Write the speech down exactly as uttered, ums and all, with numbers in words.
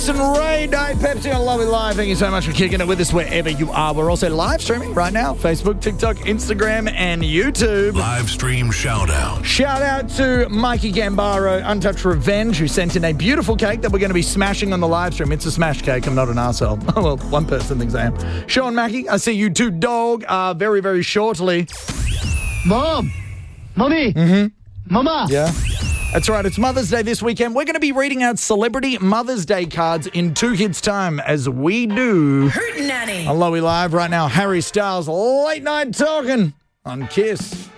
And Ray Diet Pepsi on Lovely Live. Thank you so much for kicking it with us wherever you are. We're also live streaming right now. Facebook, TikTok, Instagram, and YouTube. Live stream shout out. Shout out to Mikey Gambaro, Untouched Revenge, who sent in a beautiful cake that we're going to be smashing on the live stream. It's a smash cake. I'm not an arsehole. Well, one person thinks I am. Sean Mackey, I see you two dog uh, very, very shortly. Mom! Mommy! Mm-hmm. Mama! Yeah. That's right. It's Mother's Day this weekend. We're going to be reading out celebrity Mother's Day cards in two hits' time, as we do. Hootenanny. On Lowy Live right now, Harry Styles, Late Night Talking on Kiss.